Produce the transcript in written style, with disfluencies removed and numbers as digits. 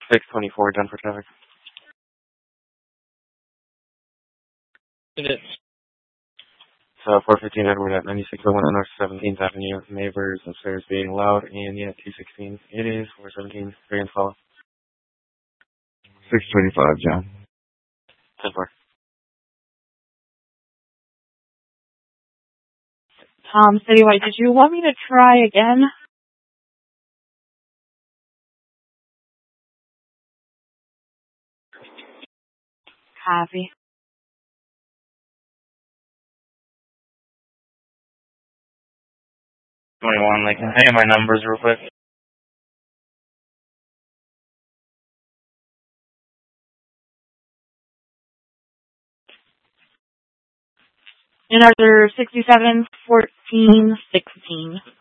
624 done for traffic. Units. 415 Edward at 9601 North 17th Avenue. Neighbors upstairs being loud, and yeah, 216. It is 417. Free and follow. 625, John. 10-4. Citywide, did you want me to try again? Copy. 21, like, hey, my numbers real quick. And are there 67, 14, 16?